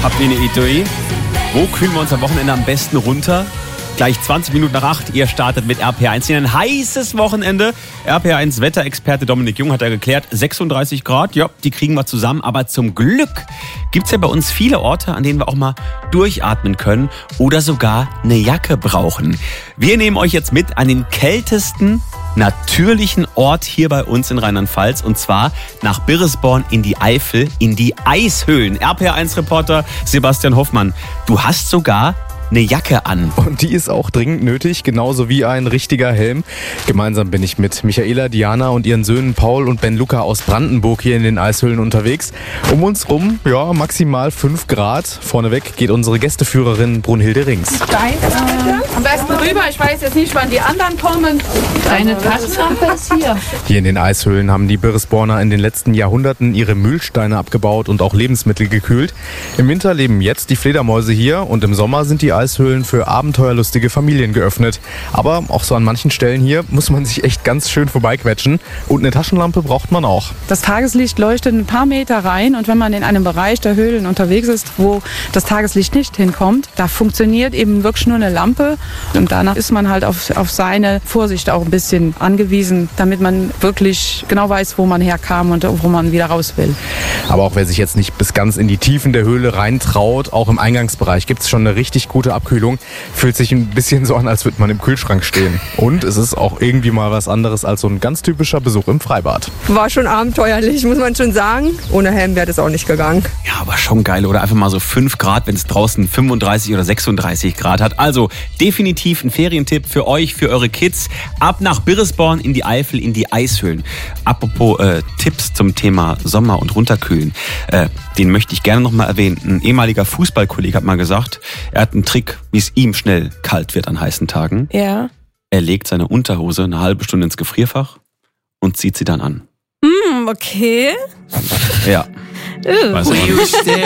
Habt ihr eine Idee? Wo kühlen wir uns am Wochenende am besten runter? Gleich 20 Minuten nach 8. Ihr startet mit RPR1 in ein heißes Wochenende. RPR1 Wetterexperte Dominik Jung hat ja geklärt, 36 Grad, ja, die kriegen wir zusammen. Aber zum Glück gibt's ja bei uns viele Orte, an denen wir auch mal durchatmen können oder sogar eine Jacke brauchen. Wir nehmen euch jetzt mit an den kältesten natürlichen Ort hier bei uns in Rheinland-Pfalz, und zwar nach Birresborn in die Eifel, in die Eishöhlen. RPR1-Reporter Sebastian Hoffmann, du hast sogar eine Jacke an. Und die ist auch dringend nötig, genauso wie ein richtiger Helm. Gemeinsam bin ich mit Michaela, Diana und ihren Söhnen Paul und Ben Luca aus Brandenburg hier in den Eishöhlen unterwegs. Um uns rum, ja, maximal 5 Grad. Vorneweg geht unsere Gästeführerin Brunhilde Rings. Am besten rüber, ich weiß jetzt nicht, wann die anderen kommen. Deine Taschenlampe ist hier. Hier in den Eishöhlen haben die Birresborner in den letzten Jahrhunderten ihre Mühlsteine abgebaut und auch Lebensmittel gekühlt. Im Winter leben jetzt die Fledermäuse hier und im Sommer sind die Eishöhlen für abenteuerlustige Familien geöffnet. Aber auch so an manchen Stellen hier muss man sich echt ganz schön vorbeiquetschen. Und eine Taschenlampe braucht man auch. Das Tageslicht leuchtet ein paar Meter rein und wenn man in einem Bereich der Höhlen unterwegs ist, wo das Tageslicht nicht hinkommt, da funktioniert eben wirklich nur eine Lampe. Und danach ist man halt auf seine Vorsicht auch ein bisschen angewiesen, damit man wirklich genau weiß, wo man herkam und wo man wieder raus will. Aber auch wer sich jetzt nicht bis ganz in die Tiefen der Höhle reintraut, auch im Eingangsbereich gibt es schon eine richtig gute Abkühlung. Fühlt sich ein bisschen so an, als würde man im Kühlschrank stehen. Und es ist auch irgendwie mal was anderes als so ein ganz typischer Besuch im Freibad. War schon abenteuerlich, muss man schon sagen. Ohne Helm wäre das auch nicht gegangen. Ja, aber schon geil. Oder einfach mal so 5 Grad, wenn es draußen 35 oder 36 Grad hat. Also definitiv ein Ferientipp für euch, für eure Kids. Ab nach Birresborn in die Eifel, in die Eishöhlen. Apropos Tipps zum Thema Sommer und runterkühlen. Den möchte ich gerne noch mal erwähnen. Ein ehemaliger Fußballkollege hat mal gesagt, er hat einen Trick, wie es ihm schnell kalt wird an heißen Tagen. Ja. Er legt seine Unterhose eine halbe Stunde ins Gefrierfach und zieht sie dann an. Okay. Ja. Weiß ich auch nicht.